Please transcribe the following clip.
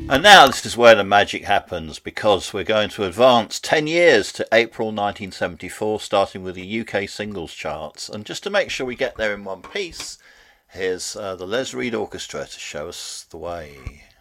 And now this is where the magic happens, because we're going to advance 10 years to April 1974, starting with the UK singles charts. And just to make sure we get there in one piece, here's the Les Reed Orchestra to show us the way.